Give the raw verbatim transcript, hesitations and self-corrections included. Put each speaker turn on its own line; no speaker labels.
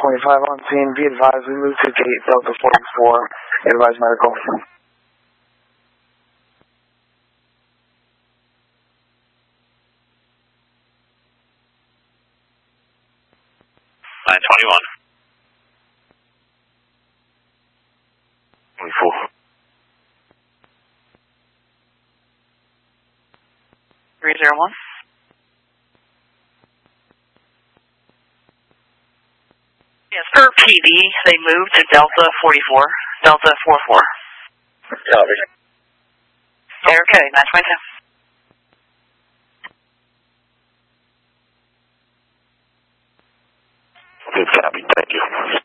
twenty-five on scene. Be advised, we moved to gate Delta forty-four. Advise medical.
nine twenty-one. twenty-four.
three zero one. Yes, per P D, they moved to Delta forty-four, Delta forty-four.
Copy.
Okay, nine twenty-two.
Good copy, thank you.